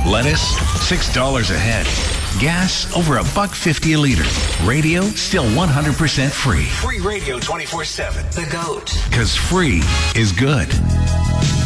Lettuce, $6 a head. Gas, over $1.50 a liter. Radio, still 100% free. Free radio 24/7. The GOAT. Because free is good.